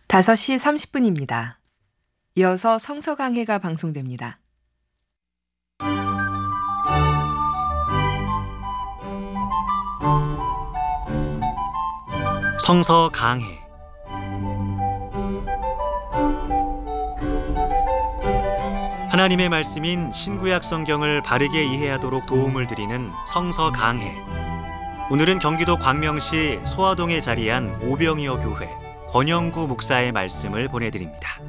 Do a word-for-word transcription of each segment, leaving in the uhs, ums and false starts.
다섯 시 삼십 분입니다. 이어서 성서 강해가 방송됩니다. 성서 강해. 하나님의 말씀인 신구약 성경을 바르게 이해하도록 도움을 드리는 성서 강해. 오늘은 경기도 광명시 소화동에 자리한 오병이어 교회 권영구 목사의 말씀을 보내드립니다.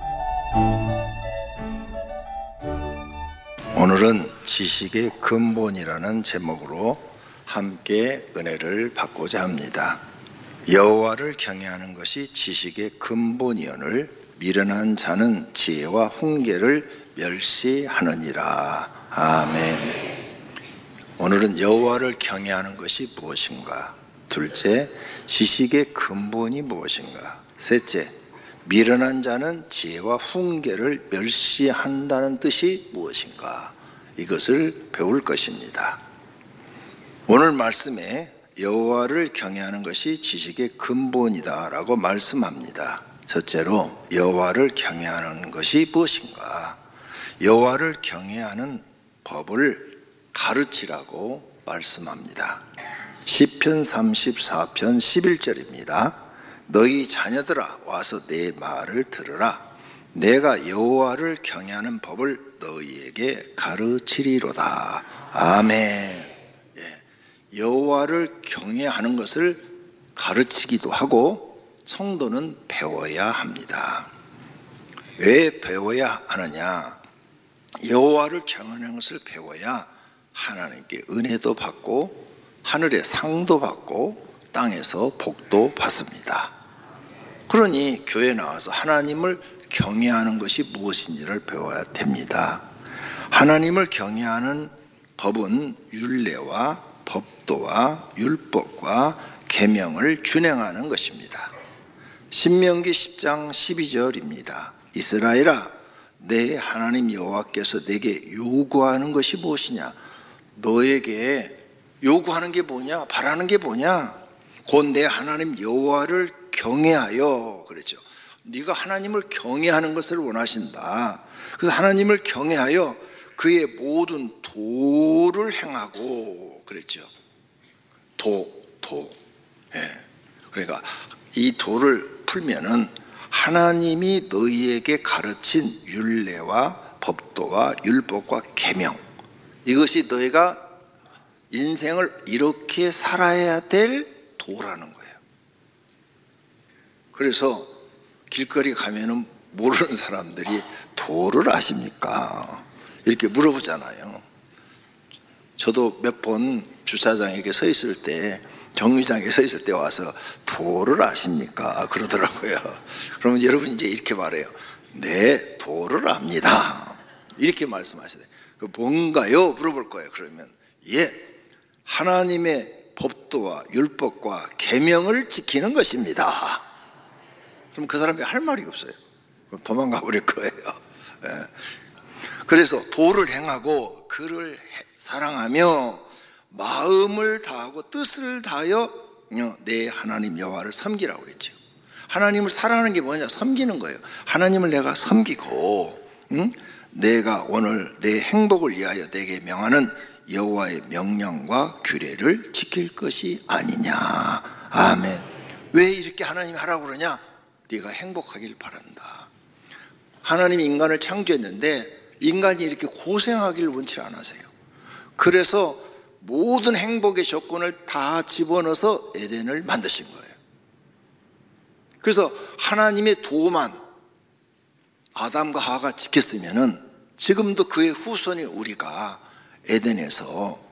오늘은 지식의 근본이라는 제목으로 함께 은혜를 받고자 합니다. 여호와를 경외하는 것이 지식의 근본이오늘 미련한 자는 지혜와 훈계를 멸시하느니라. 아멘. 오늘은 여호와를 경외하는 것이 무엇인가? 둘째, 지식의 근본이 무엇인가? 셋째, 미련한 자는 지혜와 훈계를 멸시한다는 뜻이 무엇인가? 이것을 배울 것입니다. 오늘 말씀에 여호와를 경외하는 것이 지식의 근본이다라고 말씀합니다. 첫째로 여호와를 경외하는 것이 무엇인가? 여호와를 경외하는 법을 가르치라고 말씀합니다. 시편 삼십사 편 십일 절입니다. 너희 자녀들아 와서 내 말을 들으라. 내가 여호와를 경외하는 법을 너희에게 가르치리로다. 아멘. 예. 여호와를 경외하는 것을 가르치기도 하고 성도는 배워야 합니다. 왜 배워야 하느냐? 여호와를 경외하는 것을 배워야 하나님께 은혜도 받고 하늘의 상도 받고 땅에서 복도 받습니다. 그러니 교회에 나와서 하나님을 경외하는 것이 무엇인지를 배워야 됩니다. 하나님을 경외하는 법은 율례와 법도와 율법과 계명을 준행하는 것입니다. 신명기 십 장 십이 절입니다. 이스라엘아, 내 하나님 여호와께서 내게 요구하는 것이 무엇이냐? 너에게 요구하는 게 뭐냐? 바라는 게 뭐냐? 곧 내 하나님 여호와를 경외하여. 그랬죠. 네가 하나님을 경외하는 것을 원하신다. 그래서 하나님을 경외하여 그의 모든 도를 행하고. 그랬죠. 도, 도. 예. 그러니까 이 도를 풀면은 하나님이 너희에게 가르친 율례와 법도와 율법과 계명, 이것이 너희가 인생을 이렇게 살아야 될 도라는 거예요. 그래서 길거리 가면은 모르는 사람들이 도를 아십니까? 이렇게 물어보잖아요. 저도 몇 번 주차장에 이렇게 서 있을 때, 정류장에 서 있을 때 와서 도를 아십니까? 그러더라고요. 그러면 여러분 이제 이렇게 말해요. 네, 도를 압니다. 이렇게 말씀하시대요. 뭔가요? 물어볼 거예요. 그러면 예, 하나님의 법도와 율법과 계명을 지키는 것입니다. 그럼 그 사람이 할 말이 없어요. 그럼 도망가 버릴 거예요. 예. 그래서 도를 행하고 그를 사랑하며 마음을 다하고 뜻을 다하여 내 하나님 여호와를 섬기라고 그랬죠. 하나님을 사랑하는 게 뭐냐? 섬기는 거예요. 하나님을 내가 섬기고, 응? 내가 오늘 내 행복을 위하여 내게 명하는 여호와의 명령과 규례를 지킬 것이 아니냐. 아멘. 왜 이렇게 하나님이 하라고 그러냐? 네가 행복하길 바란다. 하나님이 인간을 창조했는데 인간이 이렇게 고생하기를 원치 않으세요. 그래서 모든 행복의 조건을 다 집어넣어서 에덴을 만드신 거예요. 그래서 하나님의 도만 아담과 하와가 지켰으면은 지금도 그의 후손인 우리가 에덴에서